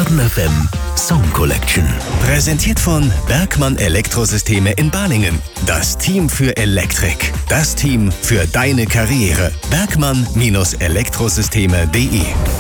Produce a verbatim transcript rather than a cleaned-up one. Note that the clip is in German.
Baden F M Song Collection. Präsentiert von Bergmann Elektrosysteme in Balingen. Das Team für Elektrik. Das Team für deine Karriere. bergmann Elektrosysteme punkt de